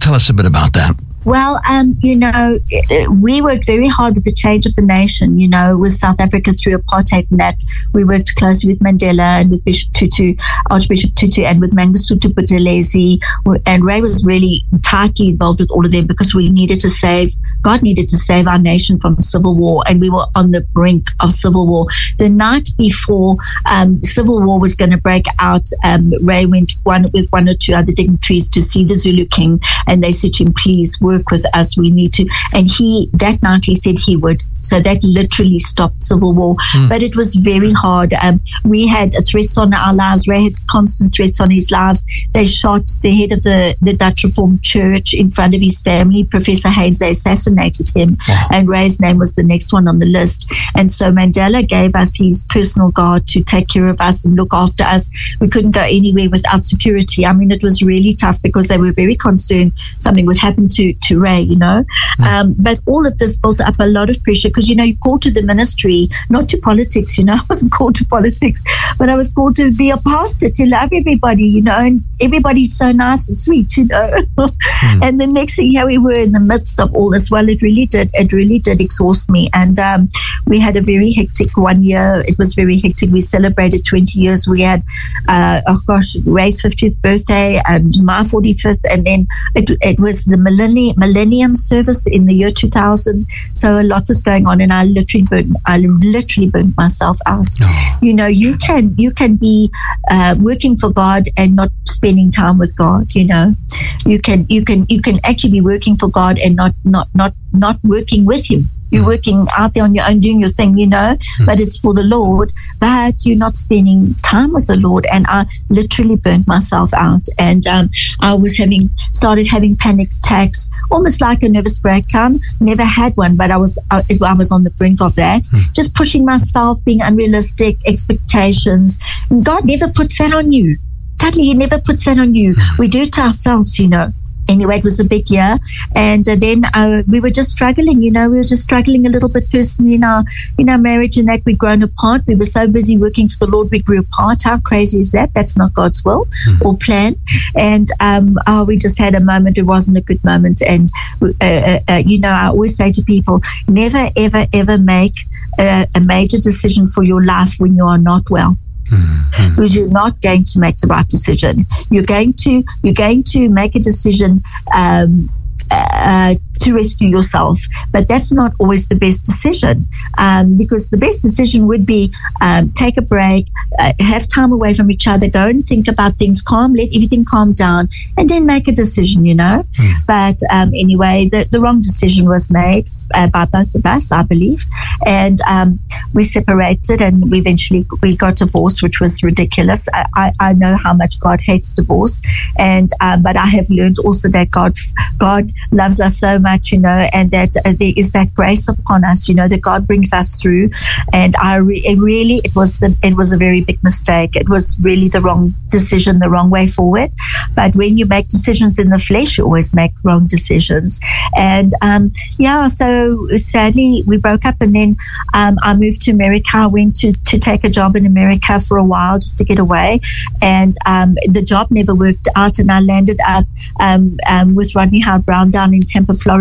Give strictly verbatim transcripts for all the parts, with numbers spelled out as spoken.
Tell us a bit about that. Well, um, you know, we worked very hard with the change of the nation, you know, with South Africa through apartheid and that. We worked closely with Mandela and with Bishop Tutu, Archbishop Tutu, and with Mangosuthu Buthelezi. And Ray was really tightly involved with all of them because we needed to save, God needed to save our nation from civil war. And we were on the brink of civil war. The night before um, civil war was going to break out, um, Ray went one with one or two other dignitaries to see the Zulu King. And they said to him, please work with us, we need to, and he that night he said he would, so that literally stopped civil war. Mm. But it was very hard. Um, we had threats on our lives. Ray had constant threats on his lives. They shot the head of the, the Dutch Reformed Church in front of his family, Professor Haynes. They assassinated him. Wow. And Ray's name was the next one on the list. And so Mandela gave us his personal guard to take care of us and look after us. We couldn't go anywhere without security. I mean, it was really tough because they were very concerned something would happen to to Ray, you know. Mm. Um, but all of this built up a lot of pressure because, you know, you're called to the ministry, not to politics, you know. I wasn't called to politics, but I was called to be a pastor, to love everybody, you know, and everybody's so nice and sweet, you know. Mm. And the next thing, here we were in the midst of all this. Well, it really did, it really did exhaust me. And um, we had a very hectic one year. It was very hectic. We celebrated twenty years. We had, uh, oh gosh, Ray's fiftieth birthday and my forty-fifth. And then it, it was the millennium, millennium service in the year two thousand. So a lot was going on, and I literally burnt, I literally burnt myself out. Oh. You know, you can, you can be uh, working for God and not spending time with God. You know, you can, you can, you can actually be working for God and not, not, not, not working with Him. You're working out there on your own, doing your thing, you know, mm. but it's for the Lord, but you're not spending time with the Lord. And I literally burnt myself out. And um, I was having, started having panic attacks, almost like a nervous breakdown. Never had one, but I was, I, I was on the brink of that. Mm. Just pushing myself, being unrealistic, expectations. And God never puts that on you. Totally, He never puts that on you. We do it to ourselves, you know. Anyway, it was a big year, and uh, then uh, we were just struggling, you know, we were just struggling a little bit personally in our, in our marriage, and that we'd grown apart. We were so busy working for the Lord, we grew apart. How crazy is that? That's not God's will mm. or plan. And um, oh, we just had a moment. It wasn't a good moment. And, uh, uh, uh, you know, I always say to people, never, ever, ever make a, a major decision for your life when you are not well. Mm-hmm. Because you're not going to make the right decision. You're going to you're going to make a decision um, uh, to rescue yourself, but that's not always the best decision, um, because the best decision would be um, take a break, uh, have time away from each other, go and think about things, calm, let everything calm down, and then make a decision, you know. Mm. But um, anyway, the, the wrong decision was made uh, by both of us, I believe, and um, we separated, and we eventually we got divorced, which was ridiculous. I, I, I know how much God hates divorce, and um, but I have learned also that God God loves us so much. Much, you know, and that uh, there is that grace upon us, you know, that God brings us through. And I re- it really, it was the, it was a very big mistake. It was really the wrong decision, the wrong way forward. But when you make decisions in the flesh, you always make wrong decisions. And um, yeah, so sadly we broke up, and then um, I moved to America. I went to to take a job in America for a while just to get away, and um, the job never worked out, and I landed up um, um, with Rodney Howard Brown down in Tampa, Florida.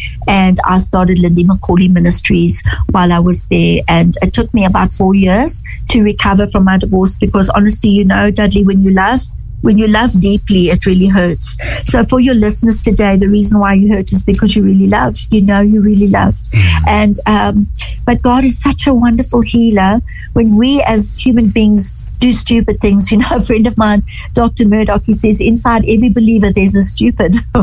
And I started Lindy McCauley Ministries while I was there, and it took me about four years to recover from my divorce, because honestly, you know, Dudley, when you love when you love deeply, it really hurts. So for your listeners today, the reason why you hurt is because you really love, you know, you really loved. And um, but God is such a wonderful healer. When we as human beings do stupid things, you know, a friend of mine, Doctor Murdoch, he says, inside every believer there's a stupid. Oh,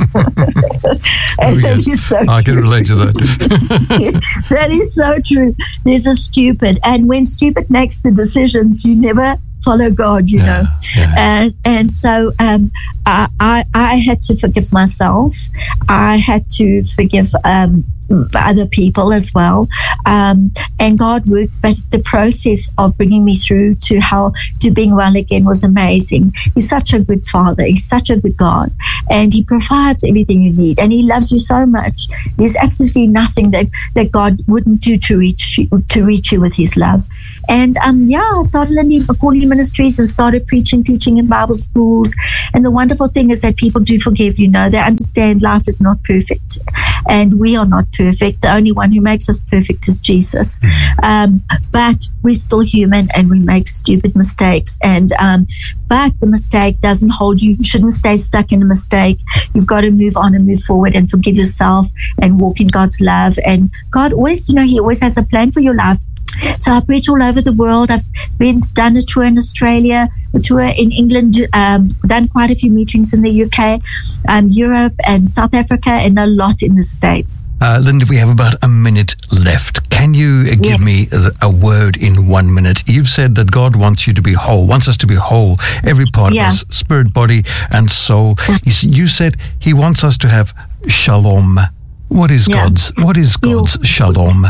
yes. So I can relate to that. That is so true. There's a stupid, and when stupid makes the decisions, you never follow God, you yeah, know. Yeah. And and so um, I, I I had to forgive myself. I had to forgive um, other people as well. Um, and God worked, but the process of bringing me through to how to being well again was amazing. He's such a good Father. He's such a good God, and He provides everything you need, and He loves you so much. There's absolutely nothing that, that God wouldn't do to reach to reach you with His love. And um, yeah, I started Lindy McCauley Ministries and started preaching, teaching in Bible schools. And the wonderful thing is that people do forgive, you know, they understand life is not perfect. And we are not perfect. The only one who makes us perfect is Jesus. Um, but we're still human and we make stupid mistakes. And um, but the mistake doesn't hold you. You shouldn't stay stuck in a mistake. You've got to move on and move forward and forgive yourself and walk in God's love. And God always, you know, He always has a plan for your life. So I preach all over the world. I've been done a tour in Australia, a tour in England, um, done quite a few meetings in the U K, um, Europe and South Africa, and a lot in the States. Uh, Linda, we have about a minute left. Can you uh, give yes. me a, a word in one minute? You've said that God wants you to be whole, wants us to be whole, every part yeah. of us, spirit, body, and soul. You said He wants us to have shalom. What is yeah. God's? What is God's you, shalom?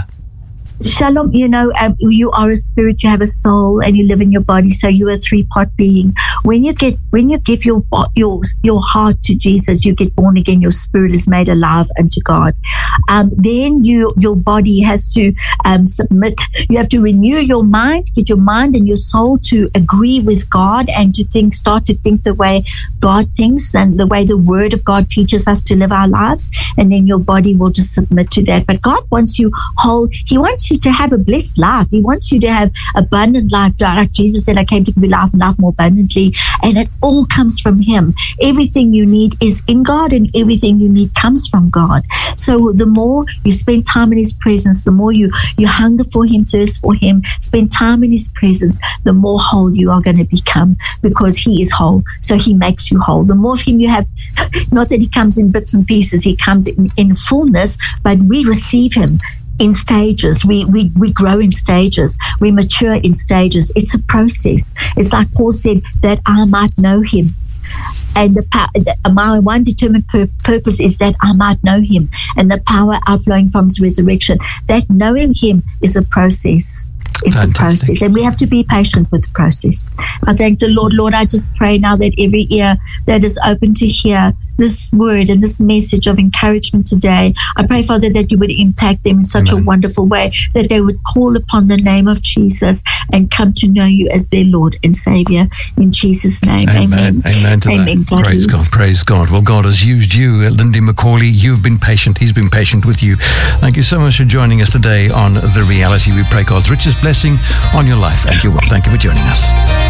Shalom, you know, um, you are a spirit, you have a soul, and you live in your body, so you're a three-part being. When you get, when you give your your your heart to Jesus, you get born again. Your spirit is made alive unto God. Um, then you, your body has to um, submit. You have to renew your mind, get your mind and your soul to agree with God and to think, start to think the way God thinks and the way the Word of God teaches us to live our lives. And then your body will just submit to that. But God wants you whole. He wants you to have a blessed life. He wants you to have abundant life. Like Jesus said, I came to give you life and life more abundantly. And it all comes from Him. Everything you need is in God, and everything you need comes from God. So the more you spend time in His presence, the more you, you hunger for Him, thirst for Him, spend time in His presence, the more whole you are going to become, because He is whole. So He makes you whole. The more of Him you have, not that He comes in bits and pieces, He comes in, in fullness, but we receive Him in stages. We, we we grow in stages. We mature in stages. It's a process. It's like Paul said, that I might know Him. And the, the my one determined pur- purpose is that I might know Him, and the power outflowing from His resurrection. That knowing Him is a process. It's Fantastic. a process, and we have to be patient with the process. I thank the Lord. Lord, I just pray now that every ear that is open to hear this word and this message of encouragement today, I pray, Father, that you would impact them in such Amen. a wonderful way, that they would call upon the name of Jesus and come to know you as their Lord and Savior. In Jesus' name, amen. Amen, amen to amen. that. Praise God, praise God. Well, God has used you, Lindy McCauley. You've been patient. He's been patient with you. Thank you so much for joining us today on The Reality. We pray God's richest blessing on your life and your world. Thank you for joining us.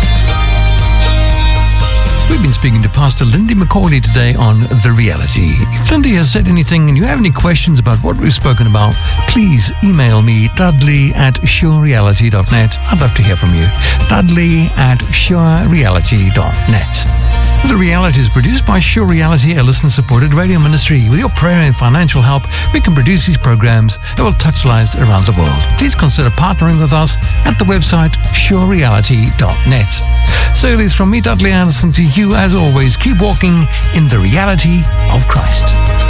We've been speaking to Pastor Lindy McCauley today on The Reality. If Lindy has said anything and you have any questions about what we've spoken about, please email me, Dudley at sure reality dot net. I'd love to hear from you. Dudley at sure reality dot net. The Reality is produced by Sure Reality, a listener-supported radio ministry. With your prayer and financial help, we can produce these programs that will touch lives around the world. Please consider partnering with us at the website sure reality dot net. So it is from me, Dudley Anderson, to you, as always, keep walking in the reality of Christ.